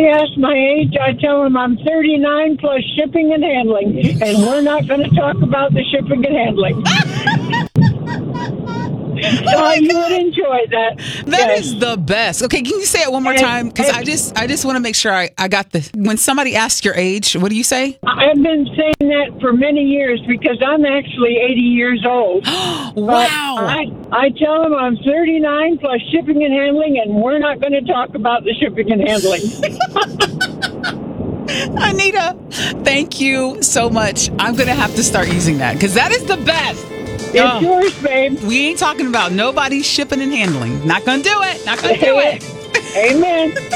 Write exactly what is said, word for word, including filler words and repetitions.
ask my age, I tell them I'm thirty-nine plus shipping and handling, and we're not going to talk about the shipping and handling. So Oh you would enjoy that. That yes. is the best. Okay, can you say it one more And- time? Because and- I just, I just want to make sure I, I got the. When somebody asks your age, what do you say? I've been saying that for many years because I'm actually eighty years old. But Wow. I, I tell them I'm thirty-nine plus shipping and handling, and we're not going to talk about the shipping and handling. Anita, thank you so much. I'm going to have to start using that because that is the best. It's Oh. yours, babe. We ain't talking about nobody shipping and handling. Not going to do it. Not going to do it. Amen.